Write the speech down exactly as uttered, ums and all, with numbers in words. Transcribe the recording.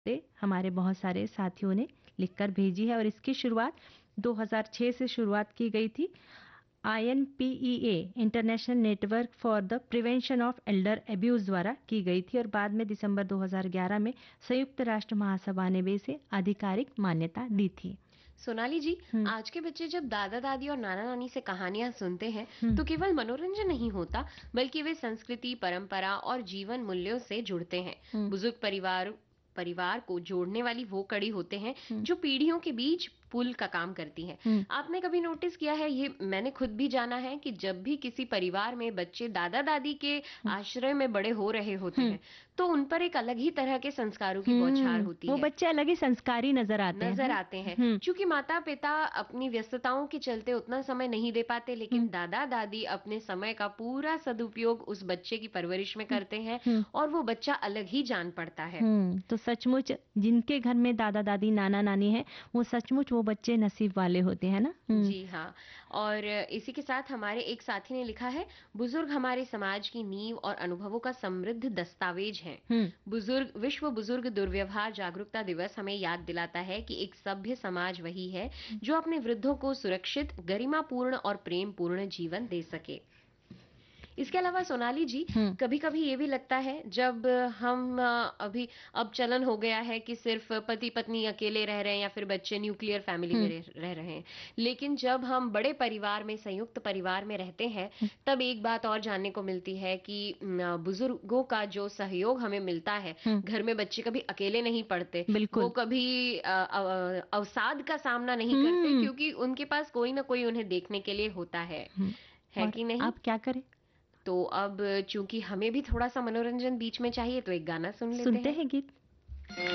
से हमारे बहुत सारे साथियों ने लिखकर भेजी है और इसकी शुरुआत दो हज़ार छह से शुरुआत की गई थी। I N P E A international network for the prevention of Elder abuse द्वारा की गई थी और बाद में दिसंबर दो हज़ार ग्यारह में संयुक्त राष्ट्र महासभा ने भी इसे आधिकारिक मान्यता दी थी। सोनाली जी, हम्म आज के बच्चे जब दादा दादी और नाना नानी से कहानियां सुनते हैं हम्म तो केवल मनोरंजन नहीं होता, बल्कि वे संस्कृति, परंपरा और जीवन मूल्यों से जुड़ते हैं। हम्म बुजुर्ग परिवार परिवार को जोड़ने वाली वो कड़ी होते हैं हम्म जो पीढ़ियों के बीच पुल का काम करती है। हम्म आपने कभी नोटिस किया है, ये मैंने खुद भी जाना है, कि जब भी किसी परिवार में बच्चे दादा दादी के हम्म आश्रय में बड़े हो रहे होते हम्म हैं तो उन पर एक अलग ही तरह के संस्कारों की बौछार हम्म, होती वो है, बच्चे अलग ही संस्कारी नजर आते हैं। नजर हाँ? आते हैं। हम्म क्योंकि माता पिता अपनी व्यस्तताओं के चलते उतना समय नहीं दे पाते, हम्म लेकिन दादा दादी अपने समय का पूरा सदुपयोग उस बच्चे की परवरिश में हम्म करते हैं हम्म और वो बच्चा अलग ही जान पड़ता है। हम्म तो सचमुच जिनके घर में दादा दादी नाना नानी है वो सचमुच वो बच्चे नसीब वाले होते हैं ना। हम्म जी हाँ। और इसी के साथ हमारे एक साथी ने लिखा है, बुजुर्ग हमारे समाज की नींव और अनुभवों का समृद्ध दस्तावेज हैं। हम्म बुजुर्ग विश्व बुजुर्ग दुर्व्यवहार जागरूकता दिवस हमें याद दिलाता है कि एक सभ्य समाज वही है जो अपने वृद्धों को सुरक्षित, गरिमापूर्ण और प्रेम पूर्ण जीवन दे सके। इसके अलावा सोनाली जी, हम्म कभी कभी ये भी लगता है, जब हम अ, अभी अब चलन हो गया है कि सिर्फ पति पत्नी अकेले रह रहे हैं या फिर बच्चे न्यूक्लियर फैमिली में हम्म रह, रह रहे हैं, लेकिन जब हम बड़े परिवार में, संयुक्त परिवार में रहते हैं, हम्म तब एक बात और जानने को मिलती है कि न, बुजुर्गों का जो सहयोग हमें मिलता है, हम्म, घर में बच्चे कभी अकेले नहीं पड़ते, वो बिल्कुल। कभी अ, अ, अवसाद का सामना नहीं करते, हम्म क्योंकि उनके पास कोई ना कोई उन्हें देखने के लिए होता है हम्म, है और कि नहीं? आप क्या करें? तो अब चूंकि हमें भी थोड़ा सा मनोरंजन बीच में चाहिए, तो एक गाना सुन लेते सुनते हैं। हैं गीत।